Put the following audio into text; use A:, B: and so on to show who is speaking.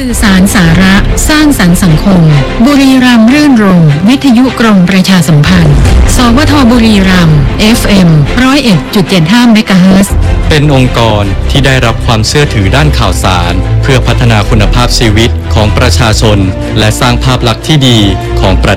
A: สื่อสารสาระสร้างสรรค์สังคมบุรีรัมย์รื่นรมย์วิทยุกรมประชาสัมพันธ์สวทบุรีรัมย์ FM 101.75 เมกะเฮิรตซ์
B: เป็นองค์กรที่ได้รับความเชื่อถือด้านข่าวสารเพื่อพัฒนาคุณภาพชีวิตของประชาชนและสร้างภาพลักษณ์ที่ดีของประ